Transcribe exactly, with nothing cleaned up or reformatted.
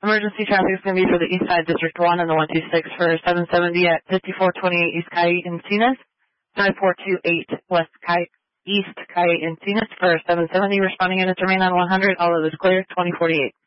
Emergency traffic is going to be for the East Side District one and the one two six for seven seventy at fifty-four twenty-eight East Calle Encinas, five four two eight West Calle, East Calle Encinas for seven seventy. Responding units remain on one hundred. All of is clear. twenty forty-eight.